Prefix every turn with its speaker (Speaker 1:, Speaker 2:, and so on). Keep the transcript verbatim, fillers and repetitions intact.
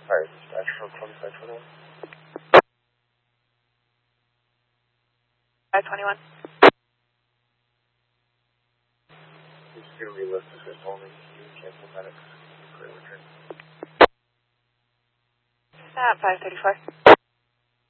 Speaker 1: Fire dispatch from twenty-five twenty-one.
Speaker 2: five twenty-one.
Speaker 1: Please do relist assist only. You cancel medics. Clear return.
Speaker 2: At five thirty-four.